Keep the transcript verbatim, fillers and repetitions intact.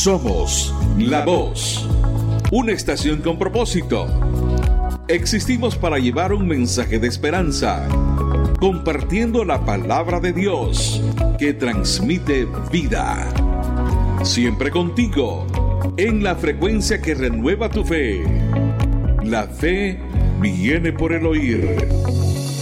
Somos La Voz, una estación con propósito. Existimos para llevar un mensaje de esperanza, compartiendo la palabra de Dios que transmite vida. Siempre contigo, en la frecuencia que renueva tu fe. La fe viene por el oír.